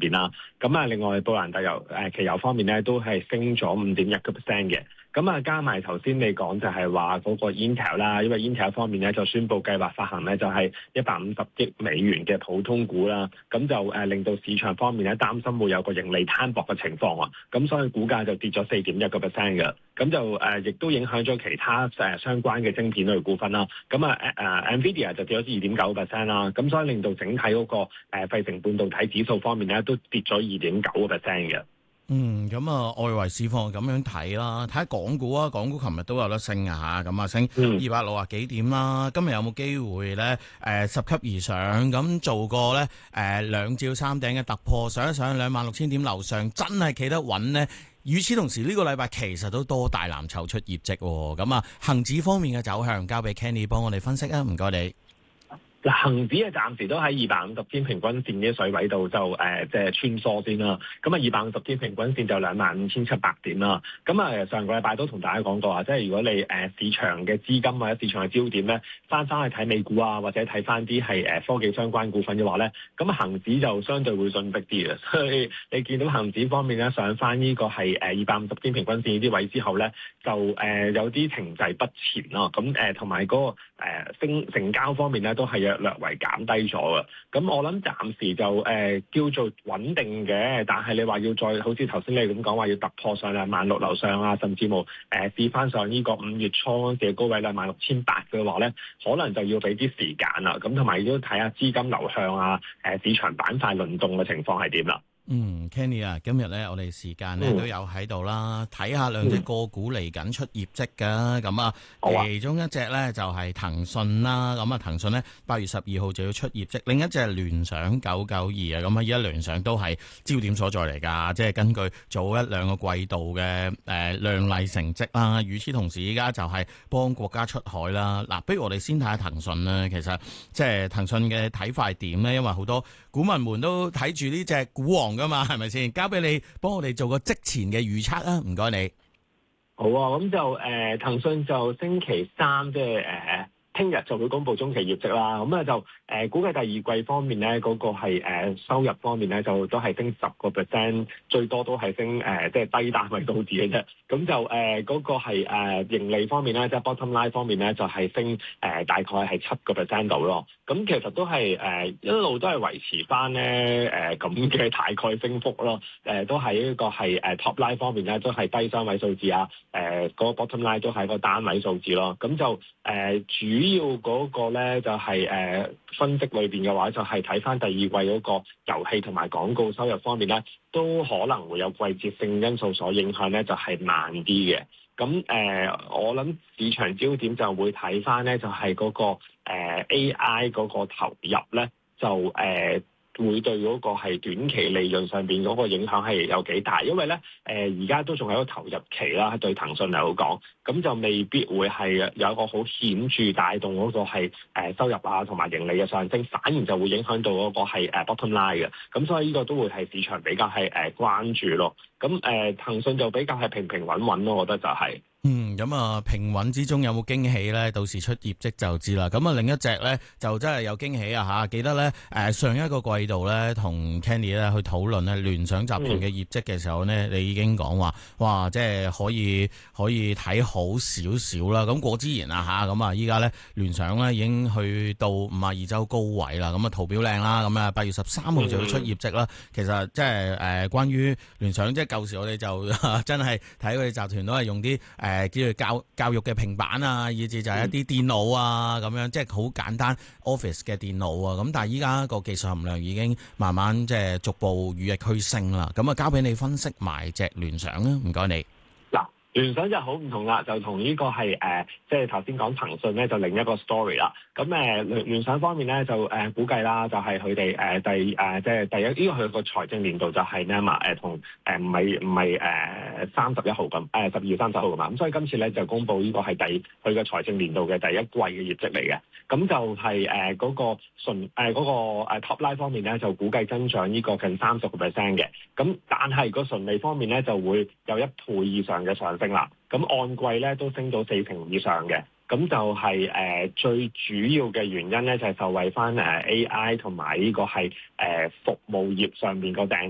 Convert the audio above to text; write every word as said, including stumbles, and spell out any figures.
邊啦。咁啊，另外布蘭特油誒期油方面咧都係升咗五點一個 percent 嘅。咁啊，加埋頭先你講就係話嗰個 Intel 啦，因為 Intel 方面咧就宣布計劃發行咧就係一百五十億美元嘅普通股啦，咁就誒令到市場方面咧擔心會有個盈利攤薄嘅情況啊，咁所以股價就跌咗四點一個 percent 嘅，咁就誒亦都影響咗其他誒相關嘅晶片類股份啦，咁啊誒 Nvidia 就跌咗二點九個 percent 啦，咁所以令到整體嗰個誒費城半導體指數方面咧都跌咗二點九個 percent 嘅。 嗯，咁啊，外圍市況咁樣睇啦，睇下港股啊，港股琴日都有得升啊嚇，咁啊升二百六啊幾點啦，今日有冇機會咧？誒、呃、十級以上咁做過咧？誒、呃、兩照三頂嘅突破，上一上兩萬六千點樓上，真係企得穩呢。與此同時，呢、這個禮拜其實都多大藍籌出業績喎，咁啊，恆指方面嘅走向交俾 Kenny 幫我哋分析啊，唔該你。 嗱，恆指啊，暫時都喺二百五十天平均線啲水位度就誒，即係穿梭先啦。咁啊，二百五十天平均線就兩萬五千七百點啦。咁啊，上個禮拜都同大家講過啊，即係如果你誒市場嘅資金或者市場嘅焦點咧，翻返去睇美股啊，或者睇翻啲係誒科技相關股份嘅話咧，咁啊，恆指就相對會進逼啲嘅。所以你見到恆指方面咧上翻呢個係誒二百五十天平均線呢啲位之後咧，就誒有啲停滯不前咯。咁誒同埋嗰個誒升成交方面咧都係有略為減低咗嘅，咁我諗暫時就誒、呃、叫做穩定嘅，但係你話要再好似頭先你咁講話要突破上兩萬六樓上啊，甚至乎誒試翻上呢個五月初嗰時嘅高位兩萬六千八嘅話咧，可能就要俾啲時間啦。咁同埋都睇下資金流向啊，誒、呃、市場板塊輪動嘅情況係點啦。 嗯 Kenny 啊，今日咧我哋時間咧都有喺度啦，睇下兩隻個股嚟緊出業績噶，咁啊，其中一隻咧就係騰訊啦，咁啊騰訊咧八月十二號就要出業績，另一隻係聯想九九二啊，咁啊而家聯想都係焦點所在嚟噶，即係根據早一兩個季度嘅誒、呃、亮麗成績啦，與此同時依家就係幫國家出海啦。嗱，不如我哋先睇下騰訊啦，其實即係騰訊嘅睇法係點咧？因為好多股民們都睇住呢隻股王噶嘛，係咪先？交俾你幫我哋做個即前嘅預測啊！唔該你。 好啊，咁就誒騰訊就星期三即係誒聽日就會公布中期業績啦。咁啊就誒、呃、估計第二季方面咧，嗰、那個係誒、呃、收入方面咧，就都係升十個 percent，最多都係升誒即係低單位數字嘅啫。咁就誒嗰、呃那個係誒、呃、盈利方面咧，即係 bottom line 方面咧，就係、是、升誒、呃、大概係七個 percent 度咯。咁其實都係誒、呃、一路都係維持翻咧誒咁嘅大概升幅咯。誒、呃、都係一個係誒、呃、top line 方面咧，都係低雙位數字啊。誒、呃、嗰、那個 bottom line 都係個單位數字咯。咁就誒、呃、主要嗰個咧就係、是、誒、呃、分析裏邊嘅話，就係睇翻第二季嗰個遊戲同埋廣告收入方面咧，都可能會有季節性因素所影響咧，就係、是、慢啲嘅。咁誒、呃，我諗市場焦點就會睇翻咧，就係、是、嗰、那個、呃、A I 嗰個投入咧，就誒。呃會對嗰個係短期利潤上邊嗰個影響係有幾大？因為咧，誒而家都仲係一個投入期啦，對騰訊嚟講，咁就未必會係有一個好顯著帶動嗰個係誒收入啊同埋盈利嘅上升，反而就會影響到嗰個係誒 bottom line 嘅。咁所以呢個都會係市場比較係誒關注咯。咁誒騰訊就比較係平平穩穩咯，我覺得就係、是。 嗯，咁啊平穩之中有冇驚喜咧？到時出業績就知啦。咁啊另一隻咧就真係有驚喜啊吓！記得咧誒、呃、上一個季度咧同 Kenny 咧去討論咧聯想集團嘅業績嘅時候咧，嗯、你已經講話哇，即係可以可以睇好少少啦。咁果之然啊吓，咁啊依家咧聯想咧已經去到五十二周高位啦。咁啊圖表靚啦，咁啊八月十三號就要出業績啦。嗯、其實即係誒關於聯想，即係舊時我哋就真係睇佢哋集團都係用啲誒。呃誒，叫做教教育嘅平板啊，以至就係一啲電腦啊，咁樣即係好簡單 Office 嘅電腦啊。咁但係依家個技術含量已經慢慢即係逐步與日俱升啦。咁啊，交俾你分析埋隻聯想啊，唔該你。 嗱，聯想就好唔同啦，就同呢個係誒，即係頭先講騰訊咧，就另一個 story 啦。咁誒聯聯想方面咧，就誒、呃、估計啦，就係佢哋誒第誒即係第一，呢個佢個財政年度就係咩嘛？誒同誒唔係唔係誒三十一號咁，誒十二月三十號㗎嘛。咁所以今次咧就公布呢個係第佢嘅財政年度嘅第一季嘅業績嚟嘅。咁就係誒嗰個純誒嗰、呃那個 top line 方面咧，就估計增長呢個近三十個 percent 嘅。咁但係個純利方面咧，就會有一倍以上嘅上升啦。咁按季咧都升到四成以上嘅。咁就係、是、誒、呃、最主要嘅原因咧，就係、是、受惠翻誒 A I 同埋呢個係誒、呃、服務業上邊個訂